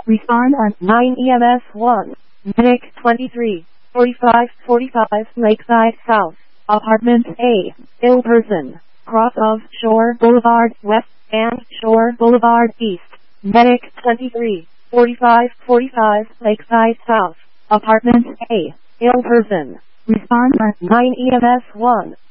Respond on 9 EMS 1. Medic 23. 4545 Lakeside South. Apartment A. Ill person. Cross of Shore Boulevard West and Shore Boulevard East. Medic 23. 4545 Lakeside South. Apartment A. Ill person. Respond on 9 EMS 1.